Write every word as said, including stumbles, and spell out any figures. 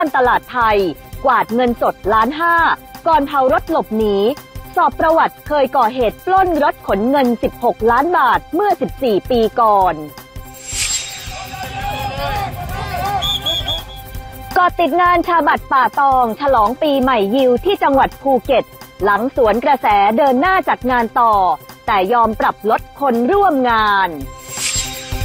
ตลาดไทยกวาดเงินสดล้านห้าก่อนเผารถหลบหนีสอบประวัติเคยก่อเหตุปล้นรถขนเงินสิบหกล้านบาทเมื่อสิบสี่ปีก่อนก่อติดงานชาบัตรป่าตองฉลองปีใหม่ยิวที่จังหวัดภูเก็ตหลังสวนกระแสเดินหน้าจัดงานต่อแต่ยอมปรับลดคนร่วมงาน